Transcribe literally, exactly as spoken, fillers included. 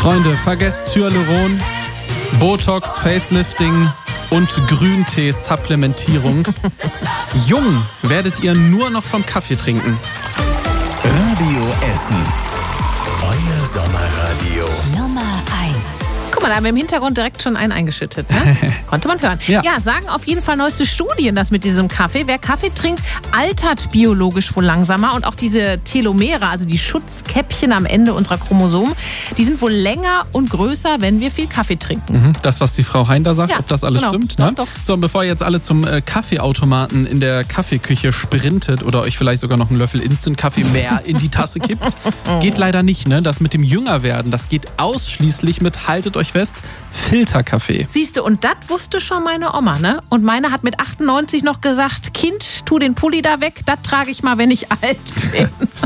Freunde, vergesst Hyaluron, Botox, Facelifting und Grüntee-Supplementierung. Jung werdet ihr nur noch vom Kaffee trinken. Radio Essen. Euer Sommerradio. Nummer eins. Guck mal, da haben wir im Hintergrund direkt schon einen eingeschüttet. Ne? Konnte man hören. Ja. ja, sagen auf jeden Fall neueste Studien, das mit diesem Kaffee. Wer Kaffee trinkt, altert biologisch wohl langsamer. Und auch diese Telomere, also die Schutzkäppchen am Ende unserer Chromosomen, die sind wohl länger und größer, wenn wir viel Kaffee trinken. Mhm, das, was die Frau Hein da sagt, Ja, ob das alles genau. stimmt. Doch, Ne? doch. So, und bevor ihr jetzt alle zum äh, Kaffeeautomaten in der Kaffeeküche sprintet oder euch vielleicht sogar noch einen Löffel Instant-Kaffee mehr in die Tasse kippt, geht leider nicht. Ne? Das mit dem Jüngerwerden, das geht ausschließlich mit, haltet euch fest, Filterkaffee. Siehst du, und das wusste schon meine Oma, ne? Und meine hat mit achtundneunzig noch gesagt, Kind, tu den Pulli da weg, das trage ich mal, wenn ich alt bin.